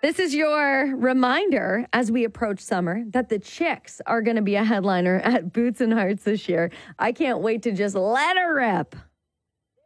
This is your reminder as we approach summer that the Chicks are going to be a headliner at Boots and Hearts this year. I can't wait to just let her rip.